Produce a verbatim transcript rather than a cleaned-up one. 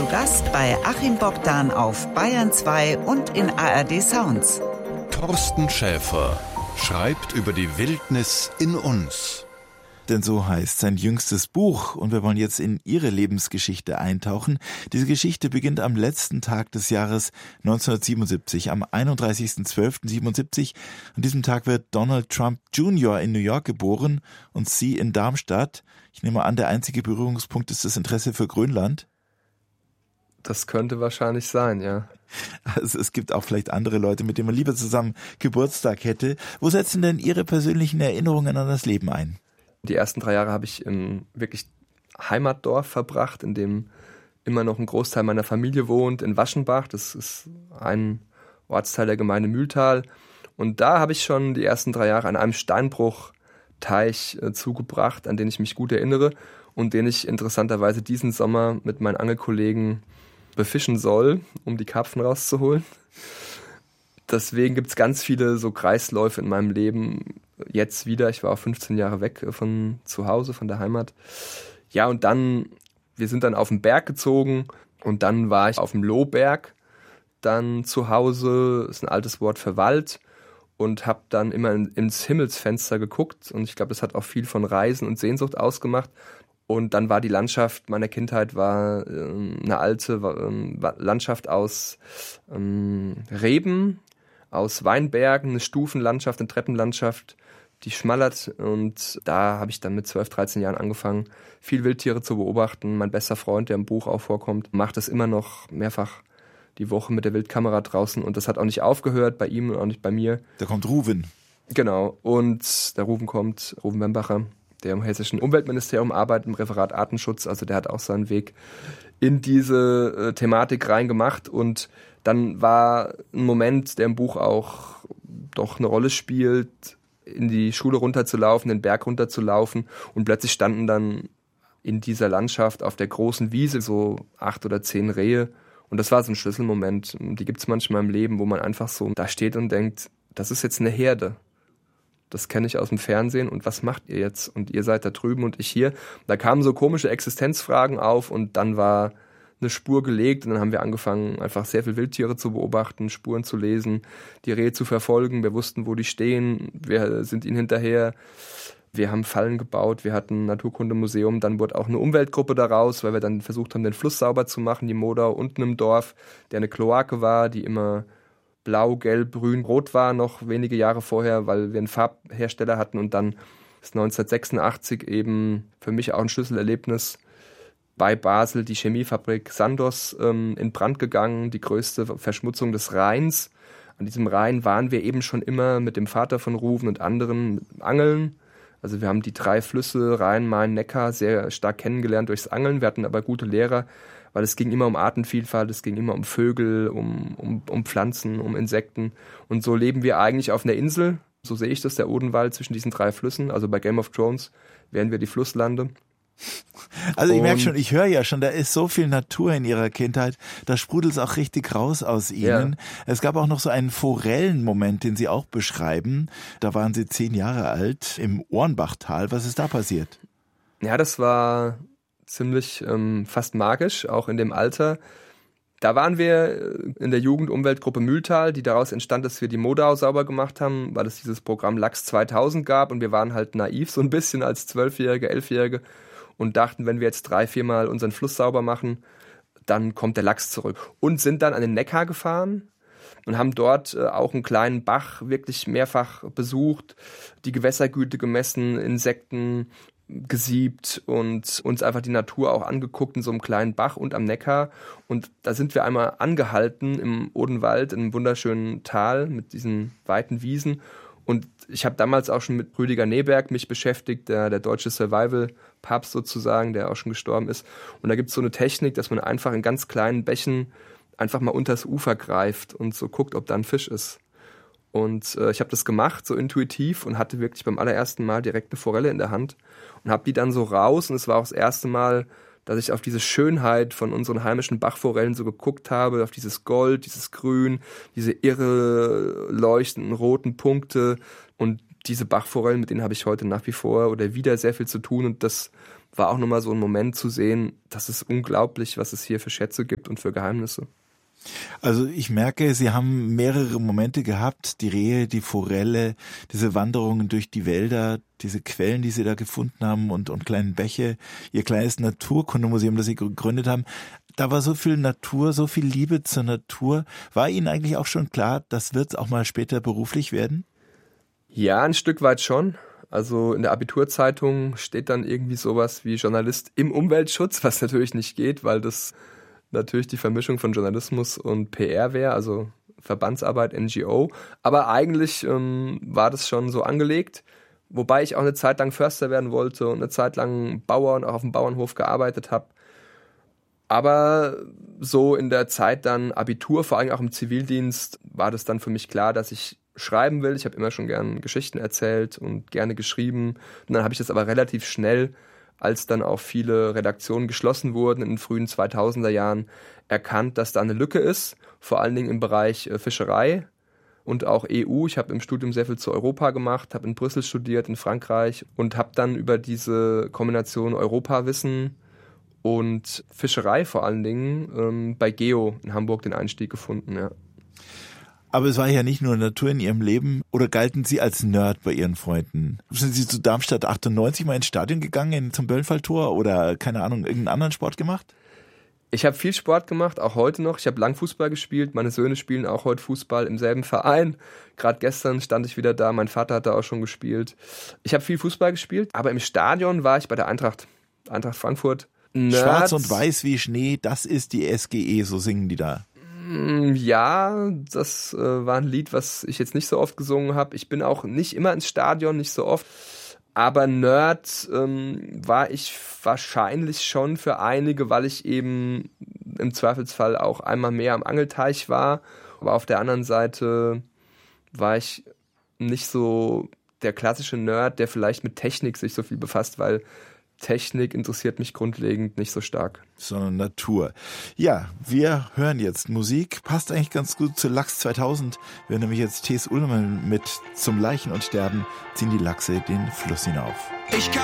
Zu Gast bei Achim Bogdan auf Bayern zwei und in A R D Sounds. Thorsten Schäfer schreibt über die Wildnis in uns. Denn so heißt sein jüngstes Buch und wir wollen jetzt in ihre Lebensgeschichte eintauchen. Diese Geschichte beginnt am letzten Tag des Jahres neunzehnhundertsiebenundsiebzig, am einunddreißigsten zwölften siebenundsiebzig. An diesem Tag wird Donald Trump Junior in New York geboren und sie in Darmstadt. Ich nehme an, der einzige Berührungspunkt ist das Interesse für Grönland. Das könnte wahrscheinlich sein, ja. Also es gibt auch vielleicht andere Leute, mit denen man lieber zusammen Geburtstag hätte. Wo setzen denn Ihre persönlichen Erinnerungen an das Leben ein? Die ersten drei Jahre habe ich im wirklich Heimatdorf verbracht, in dem immer noch ein Großteil meiner Familie wohnt, in Waschenbach. Das ist ein Ortsteil der Gemeinde Mühltal. Und da habe ich schon die ersten drei Jahre an einem Steinbruchteich äh, zugebracht, an den ich mich gut erinnere und den ich interessanterweise diesen Sommer mit meinen Angelkollegen befischen soll, um die Karpfen rauszuholen. Deswegen gibt es ganz viele so Kreisläufe in meinem Leben jetzt wieder. Ich war auch fünfzehn Jahre weg von zu Hause, von der Heimat. Ja, und dann, wir sind dann auf den Berg gezogen und dann war ich auf dem Lohberg dann zu Hause, ist ein altes Wort für Wald, und habe dann immer in, ins Himmelsfenster geguckt und ich glaube, das hat auch viel von Reisen und Sehnsucht ausgemacht. Und dann war die Landschaft meiner Kindheit war äh, eine alte äh, Landschaft aus ähm, Reben, aus Weinbergen, eine Stufenlandschaft, eine Treppenlandschaft, die schmallert. Und da habe ich dann mit zwölf, dreizehn Jahren angefangen, viel Wildtiere zu beobachten. Mein bester Freund, der im Buch auch vorkommt, macht das immer noch mehrfach die Woche mit der Wildkamera draußen. Und das hat auch nicht aufgehört bei ihm und auch nicht bei mir. Da kommt Ruven. Genau. Und der Ruven kommt, Ruven Wembacher, der im hessischen Umweltministerium arbeitet, im Referat Artenschutz. Also der hat auch seinen Weg in diese äh, Thematik reingemacht. Und dann war ein Moment, der im Buch auch doch eine Rolle spielt, in die Schule runterzulaufen, den Berg runterzulaufen. Und plötzlich standen dann in dieser Landschaft auf der großen Wiese so acht oder zehn Rehe. Und das war so ein Schlüsselmoment. Die gibt es manchmal im Leben, wo man einfach so da steht und denkt, das ist jetzt eine Herde. Das kenne ich aus dem Fernsehen und was macht ihr jetzt? Und ihr seid da drüben und ich hier. Da kamen so komische Existenzfragen auf und dann war eine Spur gelegt und dann haben wir angefangen, einfach sehr viel Wildtiere zu beobachten, Spuren zu lesen, die Rehe zu verfolgen. Wir wussten, wo die stehen, wir sind ihnen hinterher. Wir haben Fallen gebaut, wir hatten ein Naturkundemuseum, dann wurde auch eine Umweltgruppe daraus, weil wir dann versucht haben, den Fluss sauber zu machen, die Modau unten im Dorf, der eine Kloake war, die immer blau, gelb, grün, rot war noch wenige Jahre vorher, weil wir einen Farbhersteller hatten und dann ist neunzehnhundertsechsundachtzig eben für mich auch ein Schlüsselerlebnis bei Basel die Chemiefabrik Sandoz ähm, in Brand gegangen, die größte Verschmutzung des Rheins. An diesem Rhein waren wir eben schon immer mit dem Vater von Ruven und anderen angeln. Also wir haben die drei Flüsse Rhein, Main, Neckar sehr stark kennengelernt durchs Angeln. Wir hatten aber gute Lehrer, weil es ging immer um Artenvielfalt, es ging immer um Vögel, um, um, um Pflanzen, um Insekten. Und so leben wir eigentlich auf einer Insel, so sehe ich das, der Odenwald zwischen diesen drei Flüssen. Also bei Game of Thrones wären wir die Flusslande. Also ich Und merke schon, ich höre ja schon, da ist so viel Natur in Ihrer Kindheit, da sprudelt es auch richtig raus aus Ihnen. Ja. Es gab auch noch so einen Forellenmoment, den Sie auch beschreiben. Da waren Sie zehn Jahre alt im Ohrenbachtal. Was ist da passiert? Ja, das war ziemlich ähm, fast magisch, auch in dem Alter. Da waren wir in der Jugendumweltgruppe Mühltal, die daraus entstand, dass wir die Modau sauber gemacht haben, weil es dieses Programm Lachs zweitausend gab und wir waren halt naiv so ein bisschen als Zwölfjährige, Elfjährige und dachten, wenn wir jetzt drei, viermal unseren Fluss sauber machen, dann kommt der Lachs zurück. Und sind dann an den Neckar gefahren und haben dort äh, auch einen kleinen Bach wirklich mehrfach besucht, die Gewässergüte gemessen, Insekten gesiebt und uns einfach die Natur auch angeguckt in so einem kleinen Bach und am Neckar. Und da sind wir einmal angehalten im Odenwald, in einem wunderschönen Tal mit diesen weiten Wiesen. Und ich habe damals auch schon mit Rüdiger Neberg mich beschäftigt, der, der deutsche Survival-Papst sozusagen, der auch schon gestorben ist. Und da gibt es so eine Technik, dass man einfach in ganz kleinen Bächen einfach mal unters Ufer greift und so guckt, ob da ein Fisch ist. Und äh, ich habe das gemacht, so intuitiv, und hatte wirklich beim allerersten Mal direkt eine Forelle in der Hand und habe die dann so raus. Und es war auch das erste Mal, dass ich auf diese Schönheit von unseren heimischen Bachforellen so geguckt habe, auf dieses Gold, dieses Grün, diese irre leuchtenden roten Punkte. Und diese Bachforellen, mit denen habe ich heute nach wie vor oder wieder sehr viel zu tun. Und das war auch nochmal so ein Moment zu sehen, das ist unglaublich, was es hier für Schätze gibt und für Geheimnisse. Also ich merke, Sie haben mehrere Momente gehabt, die Rehe, die Forelle, diese Wanderungen durch die Wälder, diese Quellen, die Sie da gefunden haben und, und kleinen Bäche, Ihr kleines Naturkundemuseum, das Sie gegründet haben. Da war so viel Natur, so viel Liebe zur Natur. War Ihnen eigentlich auch schon klar, das wird auch mal später beruflich werden? Ja, ein Stück weit schon. Also in der Abiturzeitung steht dann irgendwie sowas wie Journalist im Umweltschutz, was natürlich nicht geht, weil das natürlich die Vermischung von Journalismus und P R wäre, also Verbandsarbeit, N G O. Aber eigentlich ähm, war das schon so angelegt, wobei ich auch eine Zeit lang Förster werden wollte und eine Zeit lang Bauer und auch auf dem Bauernhof gearbeitet habe. Aber so in der Zeit dann Abitur, vor allem auch im Zivildienst, war das dann für mich klar, dass ich schreiben will. Ich habe immer schon gern Geschichten erzählt und gerne geschrieben. Und dann habe ich das aber relativ schnell, als dann auch viele Redaktionen geschlossen wurden in den frühen zweitausender Jahren, erkannt, dass da eine Lücke ist, vor allen Dingen im Bereich Fischerei und auch E U. Ich habe im Studium sehr viel zu Europa gemacht, habe in Brüssel studiert, in Frankreich und habe dann über diese Kombination Europawissen und Fischerei vor allen Dingen ähm, bei Geo in Hamburg den Einstieg gefunden, ja. Aber es war ja nicht nur Natur in Ihrem Leben. Oder galten Sie als Nerd bei Ihren Freunden? Sind Sie zu Darmstadt achtundneunzig mal ins Stadion gegangen, zum Böllfalltor oder, keine Ahnung, irgendeinen anderen Sport gemacht? Ich habe viel Sport gemacht, auch heute noch. Ich habe lang Fußball gespielt. Meine Söhne spielen auch heute Fußball im selben Verein. Gerade gestern stand ich wieder da. Mein Vater hat da auch schon gespielt. Ich habe viel Fußball gespielt, aber im Stadion war ich bei der Eintracht. Eintracht Frankfurt. Nerds. Schwarz und weiß wie Schnee, das ist die S G E, so singen die da. Ja, das äh, war ein Lied, was ich jetzt nicht so oft gesungen habe. Ich bin auch nicht immer ins Stadion, nicht so oft. Aber Nerd ähm, war ich wahrscheinlich schon für einige, weil ich eben im Zweifelsfall auch einmal mehr am Angelteich war. Aber auf der anderen Seite war ich nicht so der klassische Nerd, der vielleicht mit Technik sich so viel befasst, weil Technik interessiert mich grundlegend nicht so stark. Sondern Natur. Ja, wir hören jetzt Musik. Passt eigentlich ganz gut zu Lachs zweitausend. Wir hören nämlich jetzt T S. Ullmann mit Zum Leichen und Sterben ziehen die Lachse den Fluss hinauf. Ich kann